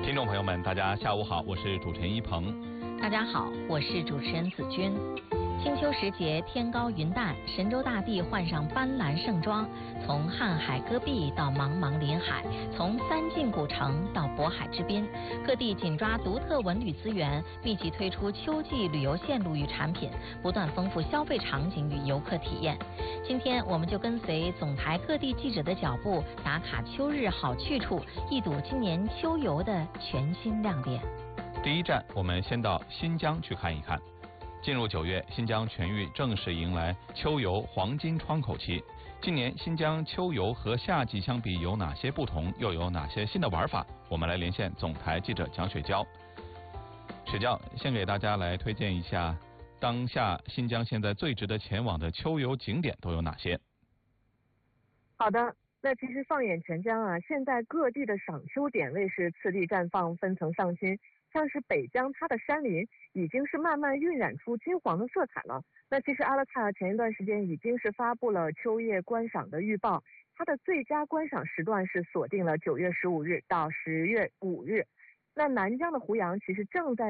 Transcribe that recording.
听众朋友们，大家下午好，我是主持人一鹏。 大家好，我是主持人子君。清秋时节，天高云淡，神州大地换上斑斓盛装。从瀚海戈壁到茫茫林海，从三晋古城到渤海之滨，各地紧抓独特文旅资源，密集推出秋季旅游线路与产品，不断丰富消费场景与游客体验。今天我们就跟随总台各地记者的脚步，打卡秋日好去处，一睹今年秋游的全新亮点。 第一站，我们先到新疆去看一看。进入9月，新疆全域正式迎来秋游黄金窗口期。今年新疆秋游和夏季相比有哪些不同，又有哪些新的玩法？我们来连线总台记者蒋雪娇。雪娇，先给大家来推荐一下当下新疆现在最值得前往的秋游景点都有哪些？ 好的，那其实放眼全疆啊，现在各地的赏秋点位是次第绽放，分层上新。像是北疆，它的山林已经是慢慢晕染出金黄的色彩了。那其实阿勒泰前一段时间已经是发布了秋叶观赏的预报，它的最佳观赏时段是锁定了9月15日到10月5日。那南疆的胡杨其实正在